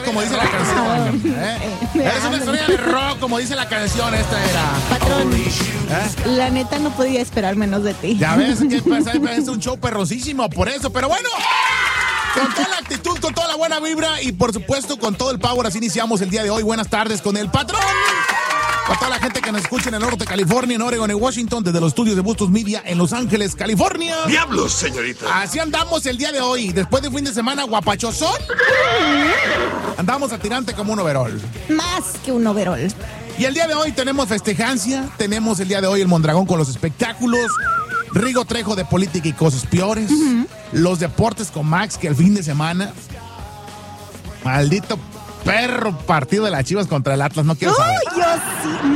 como dice la canción. Eres una estrella de rock, como dice la canción. Esta era. Patrón, la neta no podía esperar menos de ti. Ya ves que es un show perrosísimo por eso, pero bueno. Con toda la actitud, con toda la buena vibra y por supuesto con todo el power, así iniciamos el día de hoy. Buenas tardes con el patrón. Para toda la gente que nos escucha en el norte de California, en Oregon, en Washington, desde los estudios de Bustos Media en Los Ángeles, California. ¡Diablos, señorita! Así andamos el día de hoy. Después de un fin de semana guapachosón, andamos a tirante como un overol. Más que un overol. Y el día de hoy tenemos festejancia, tenemos el día de hoy el Mondragón con los espectáculos, Rigo Trejo de política y cosas peores, los deportes con Max que el fin de semana, maldito perro partido de las Chivas contra el Atlas, no quiero saber. Yo sí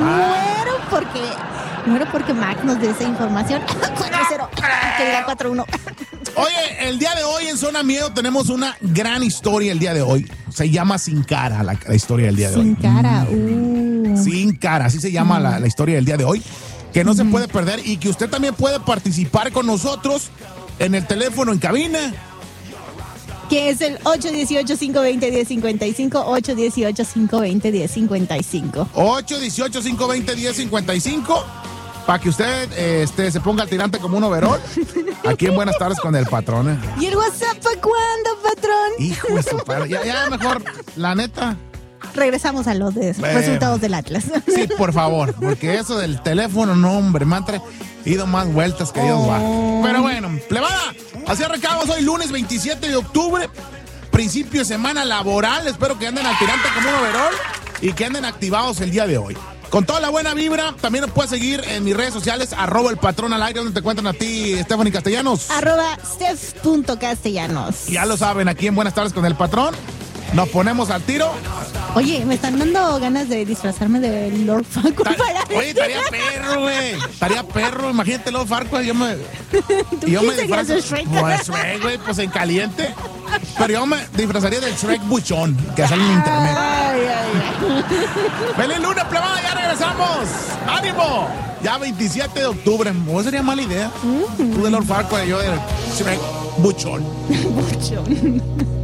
muero porque Max nos dé esa información. 4-0, que diga 4-1. Oye, el día de hoy en Zona Miedo tenemos una gran historia el día de hoy. Se llama Sin Cara la historia del día de hoy. Sin cara, Sin Cara, así se llama la historia del día de hoy. Que no se puede perder y que usted también puede participar con nosotros en el teléfono en cabina. Que es el 818-520-1055, 818-520-1055. 818-520-1055, para que usted se ponga al tirante como un overol. Aquí en Buenas Tardes con el patrón. ¿Y el WhatsApp para cuándo, patrón? Hijo de su padre. Ya mejor, la neta. Regresamos a los resultados del Atlas. Sí, por favor, porque eso del teléfono, no, hombre, me han ido más vueltas que Dios va. Pero bueno, plebada, así arrancamos hoy lunes 27 de octubre, principio de semana laboral. Espero que anden al tirante como un overol y que anden activados el día de hoy. Con toda la buena vibra, también nos puedes seguir en mis redes sociales, @elpatrón_al_aire, donde te encuentran a ti, Stephanie Castellanos. @Steph.Castellanos. Ya lo saben, aquí en Buenas Tardes con el patrón, nos ponemos al tiro. Oye, me están dando ganas de disfrazarme de Lord Farquaad. Oye, estaría perro, güey. Estaría perro. Imagínate Lord Farquaad. Yo me disfrazo de Shrek. Pues Shrek, güey, pues en caliente. Pero yo me disfrazaría del Shrek buchón, que sale en internet. ¡Feliz lunes, plebada! ¡Ya regresamos! ¡Ánimo! Ya 27 de octubre. No sería mala idea. Tú de Lord Farquaad y yo de Shrek buchón. Buchón.